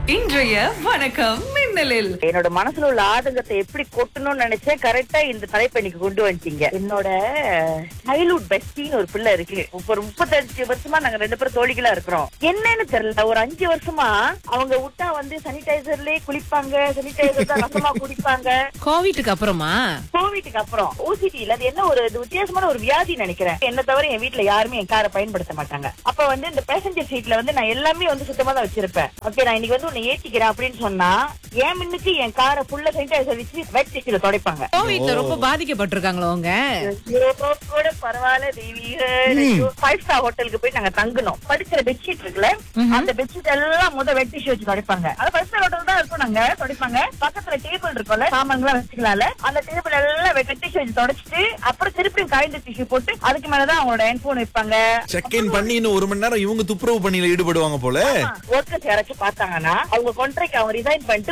இன்றைய வணக்கம் மின்னலில் என்னோட மனசுல உள்ள ஆதங்கத்தை எப்படி கொட்டணும்னு நினைச்சேன். கரெக்டா இந்த தலைப்பை இன்னைக்கு கொண்டு வந்துட்டீங்க. என்னோட சைல்ட்ஹுட் பெஸ்டின்னு ஒரு பிள்ளை இருக்கு. ஒரு 35 வருஷமா நாங்க 2 பேரும் தோழிகளா இருக்கிறோம். என்னன்னு தெரியல, ஒரு 5 வருஷமா அவங்க விட்டா சானிடைசர்லயே குளிப்பாங்க, சானிடைசர் தான் ரசமா குடிப்பாங்க. கோவிட்டுக்கு அப்புறமா கோவிட்டுக்கு அப்புறம் ஓசிடி அது என்ன ஒரு வித்தியாசமான ஒரு வியாதி நினைக்கிறேன். என்ன தவிர என் வீட்டுல யாருமே என் காரை பயன்படுத்த மாட்டாங்க. அப்ப இந்த பேசஞ்சர் சீட்ல நான் எல்லாமே சுத்தமா தான் வச்சிருப்பேன். ஓகே, நான் இன்னைக்கு உன்னை ஏத்திக்கிறேன் அப்படின்னு சொன்னா என் முன்னுக்கு என் காரை ஃபுல்லா சானிடைசர் வச்சு வெட் டிஷ்யூல துடைப்பாங்க. கோவிட்ல ரொம்ப பாதிக்கப்பட்டிருக்காங்களோ அவங்க. கூட பரவாயில்ல தெய்வீக 5 ஸ்டார் ஹோட்டலுக்கு போய் நாங்க தங்கணும். படிக்கிற பெட்ஷீட் இருக்குல்ல, அந்த பெட்ஷீட் எல்லாம் வெட் டிஷ்யூ வச்சு துடைப்பாங்க. அது 5 ஸ்டார் ஹோட்டல் தான் இருக்கும். நாங்க துடைப்பாங்க. பக்கத்துல டேபிள் இருக்கும்ல, சாமான்லாம் வச்சுக்கலாம்ல, அந்த டேபிள் எல்லாம் வெட் டிஷ்யூ வச்சு துடைச்சிட்டு அப்புறம் திருப்பியும் காய்ந்த டிஷ்யூ போட்டு அதுக்கு மேலதான் அவங்களோட ஹெட்போன் வைப்பாங்க. செக் இன் பண்ணி இன்னும் 1 மணி நேரம் இவங்க துப்புரவு பணியில ஈடுபடுவாங்க போல. ஒர்க்கர்ஸ் யாராச்சும் பார்த்தாங்கன்னா அவங்க கான்ட்ராக்ட் அவங்க ரிசைன் பண்ணிட்டு